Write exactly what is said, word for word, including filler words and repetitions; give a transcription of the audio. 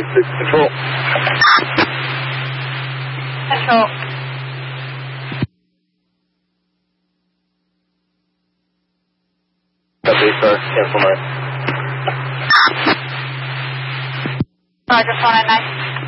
nine six control. Control. Copy, sir. Cancel nine. Roger, four nine nine.